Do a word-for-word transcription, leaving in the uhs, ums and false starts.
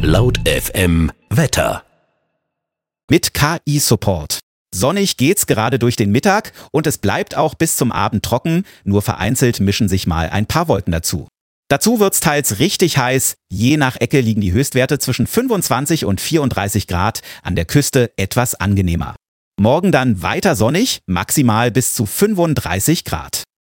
Laut F M Wetter. Mit K I-Support. Sonnig geht's gerade durch den Mittag und es bleibt auch bis zum Abend trocken, nur vereinzelt mischen sich mal ein paar Wolken dazu. Dazu wird's teils richtig heiß, je nach Ecke liegen die Höchstwerte zwischen fünfundzwanzig und vierunddreißig Grad, an der Küste etwas angenehmer. Morgen dann weiter sonnig, maximal bis zu fünfunddreißig Grad.